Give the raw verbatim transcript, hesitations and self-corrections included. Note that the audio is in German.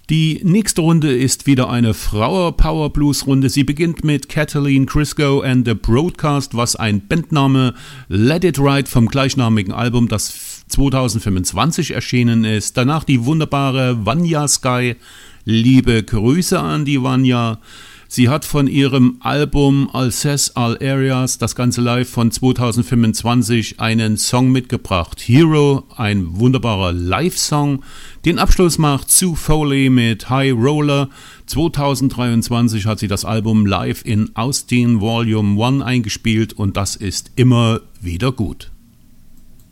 Die nächste Runde ist wieder eine Frauer-Power-Blues-Runde. Sie beginnt mit Kathleen Crisco and the Broadcast, was ein Bandname Let It Ride vom gleichnamigen Album, das zwanzig fünfundzwanzig erschienen ist. Danach die wunderbare Vanya Sky. Liebe Grüße an die Vanya. Sie hat von ihrem Album Alsace All Areas, das Ganze live von zwanzig fünfundzwanzig, einen Song mitgebracht. Hero, ein wunderbarer Live-Song. Den Abschluss macht Sue Foley mit High Roller. zwanzig dreiundzwanzig hat sie das Album live in Austin Volume eins eingespielt und das ist immer wieder gut.